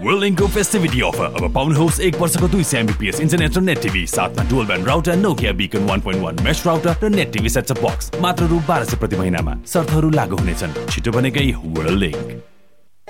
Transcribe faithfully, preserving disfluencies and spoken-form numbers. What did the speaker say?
वर्ल्डिङको फेस्टिभिटी offer अब पाउनुहोस् एक वर्षको दुई सय एमबीपीएस इन्टरनेट र नेट टिभी साथमा dual band router Nokia बिकन one point one mesh router र नेट टिभी सेटअप बक्स मात्र रु बाह्र सय प्रति महिनामा। शर्तहरू लागू हुनेछन्। छिटो बनेकै वर्ल्ड लिंक।